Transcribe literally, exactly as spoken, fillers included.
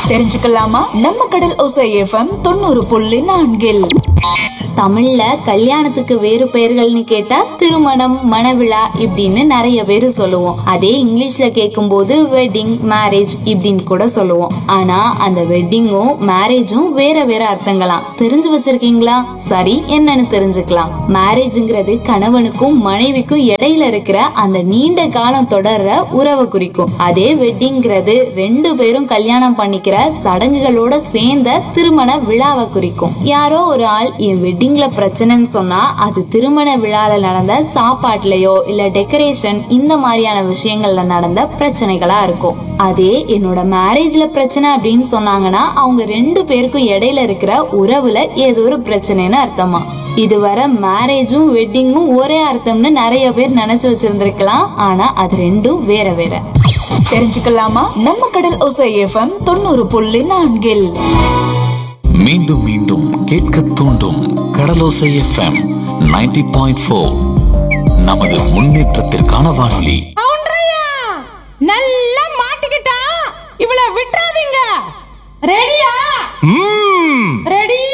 தெரிஞ்சுக்கலாமா? நம்ம கடல் ஓசை எஃப்எம் தொண்ணூறு புள்ளி நான்கில் தமிழ்ல கல்யாணத்துக்கு வேறு பெயர்கள்னு கேட்டா திருமணம், மணவிழா இப்படின்னு நிறைய பேரு சொல்லுவோம். அதே இங்கிலீஷ்ல கேட்கும் போது வெட்டிங், மேரேஜ் இப்படின்னு கூட சொல்லுவோம். ஆனா அந்த வெட்டிங்கும் மேரேஜும் வேற வேற அர்த்தங்களாம். தெரிஞ்சு வச்சிருக்கீங்களா? சரி, என்னன்னு தெரிஞ்சுக்கலாம். மேரேஜ்ங்கிறது கணவனுக்கும் மனைவிக்கும் இடையில இருக்கிற அந்த நீண்ட காலம் தொடர்ற உறவை குறிக்கும். அதே வெட்டிங்கிறது ரெண்டு பேரும் கல்யாணம் பண்ணிக்கிற சடங்குகளோட சேர்ந்த திருமண விழாவை குறிக்கும். யாரோ ஒரு ஆள் என் வெட்டிங்ல பிரச்சனைன்னு சொன்னா அது திருமண விழால நடந்த சாப்பாட்டுலயோ இல்ல டெக்கரேஷன் இந்த மாதிரியான விஷயங்கள்ல நடந்த பிரச்சனைகளா இருக்கும். அதே என்னோட மேரேஜ்ல பிரச்சனை அப்படின்னு சொன்னாங்கன்னா அவங்க ரெண்டு பேருக்கும் இடையில இருக்கிற உறவுல ஏதோ ஒரு பிரச்சனைன்னு அர்த்தமா. இதுவரை மேரேஜும் வெட்டிங்கும் ஒரே அர்த்தம்னு நிறைய பேர் நினைச்சு வச்சிருந்திருக்கலாம். ஆனா அது ரெண்டும் வேற வேற. தெரிஞ்சுக்கலாமா? நம்ம கடல் ஓசை எஃப்எம் தொண்ணூறு புள்ளி நான்கில் மீண்டும் மீண்டும் கேட்க தூண்டும் கடலோசை எஃப்எம் நைன்டி பாயிண்ட் ஃபோர். நமது முன்னேற்றத்திற்கான வானொலி. நல்லா மாட்டிக்கிட்டா இவளை விட்டுறாதீங்க. ரெடியா? ரெடி